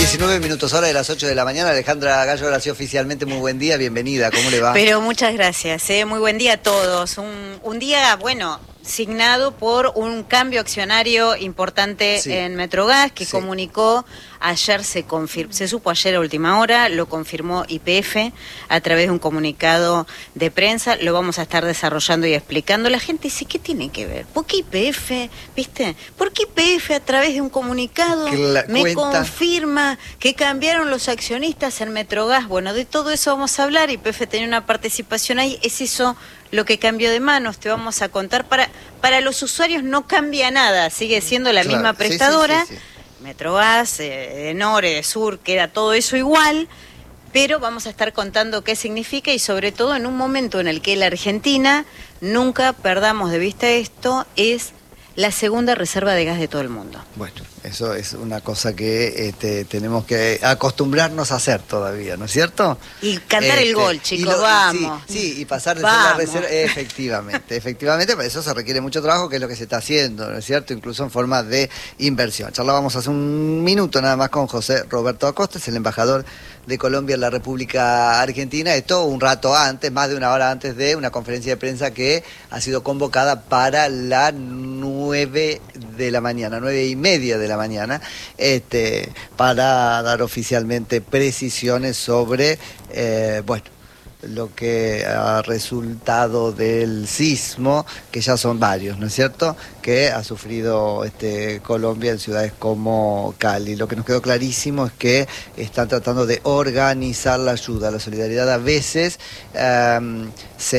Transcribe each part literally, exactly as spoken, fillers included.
diecinueve minutos, hora de las ocho de la mañana. Alejandra Gallo, ahora sí oficialmente muy buen día, bienvenida, ¿cómo le va? Pero muchas gracias, ¿eh? Muy buen día a todos. Un, un día, bueno, signado por un cambio accionario importante sí. en Metrogas, que sí. comunicó, ayer se confirmó, se supo ayer a última hora, lo confirmó Y P F a través de un comunicado de prensa, lo vamos a estar desarrollando y explicando. La gente dice, ¿qué tiene que ver? ¿Por qué Y P F, viste? ¿Por qué Y P F a través de un comunicado me cuenta? confirma que cambiaron los accionistas en Metrogas? Bueno, de todo eso vamos a hablar. Y P F tenía una participación ahí, es eso lo que cambió de manos, te vamos a contar. Para, para los usuarios no cambia nada, sigue siendo la claro, misma prestadora. Sí, sí, sí, sí. Metrogas, eh, Enore, Sur, queda todo eso igual, pero vamos a estar contando qué significa y sobre todo en un momento en el que la Argentina, nunca perdamos de vista esto, es la segunda reserva de gas de todo el mundo. Bueno, eso es una cosa que este, tenemos que acostumbrarnos a hacer todavía, ¿no es cierto? Y cantar este, el gol, chicos, lo, vamos. Sí, sí, y pasar de vamos. ser la reserva, efectivamente, efectivamente, para eso se requiere mucho trabajo, que es lo que se está haciendo, ¿no es cierto? Incluso en forma de inversión. Charlábamos hace un minuto nada más con José Roberto Acosta, es el embajador de Colombia en la República Argentina, esto un rato antes, más de una hora antes de una conferencia de prensa que ha sido convocada para las nueve de la mañana, nueve y media de la mañana, este, para dar oficialmente precisiones sobre, eh, bueno, lo que ha resultado del sismo, que ya son varios, ¿no es cierto?, que ha sufrido este, Colombia en ciudades como Cali. Lo que nos quedó clarísimo es que están tratando de organizar la ayuda. La solidaridad a veces um,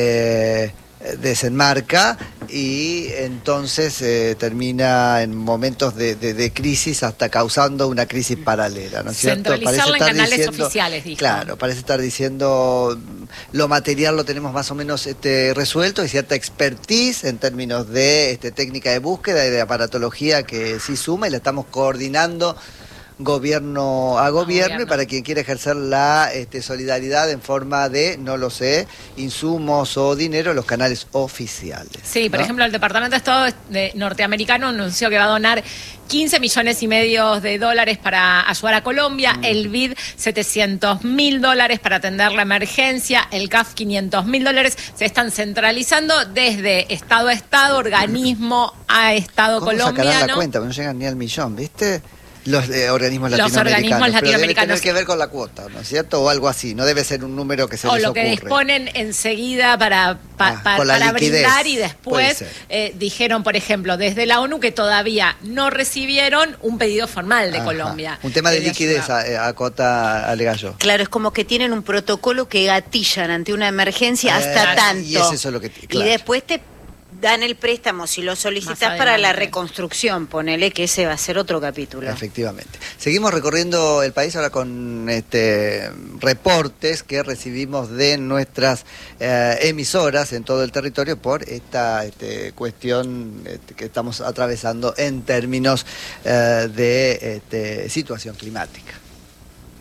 se desenmarca y entonces eh, termina en momentos de, de, de crisis hasta causando una crisis paralela, ¿no es cierto? Centralizarla en canales diciendo, oficiales, dijo. Claro, parece estar diciendo lo material lo tenemos más o menos este, resuelto, hay cierta expertise en términos de este, técnica de búsqueda y de aparatología que sí suma y la estamos coordinando gobierno a gobierno, gobierno y para quien quiera ejercer la este, solidaridad en forma de, no lo sé, insumos o dinero, los canales oficiales. Sí, por ¿no? ejemplo, el Departamento de Estado de norteamericano anunció que va a donar quince millones y medio de dólares para ayudar a Colombia, mm. el B I D setecientos mil dólares para atender la emergencia, el C A F quinientos mil dólares, se están centralizando desde Estado a Estado, organismo a Estado ¿Cómo colombiano. sacarán la cuenta? No llegan ni al millón, ¿viste? Los eh, organismos Los latinoamericanos. organismos latinoamericanos. Pero debe tener que ver con la cuota, ¿no es cierto? O algo así. No debe ser un número que se o les lo ocurre. que disponen enseguida para, pa, ah, pa, para brindar y después eh, dijeron, por ejemplo, desde la ONU que todavía no recibieron un pedido formal de Ajá. Colombia. Un tema de, de liquidez, acota Alegallo. Claro, es como que tienen un protocolo que gatillan ante una emergencia eh, hasta tanto. Y es eso lo que... Claro. Y después te dan el préstamo si lo solicitas para la reconstrucción, ponele que ese va a ser otro capítulo. Efectivamente. Seguimos recorriendo el país ahora con este reportes que recibimos de nuestras eh, emisoras en todo el territorio por esta este, cuestión este, que estamos atravesando en términos eh, de este, situación climática.